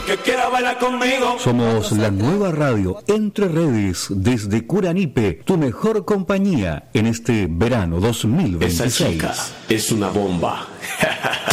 El que quiera bailar conmigo. Somos la nueva radio Entre Redes desde Curanipe, tu mejor compañía en este verano 2026. Esa chica es una bomba.